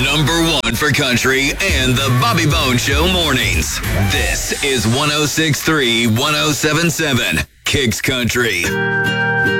Number one for country and the Bobby Bone Show mornings. This is 106.3, 107.7, Kicks Country.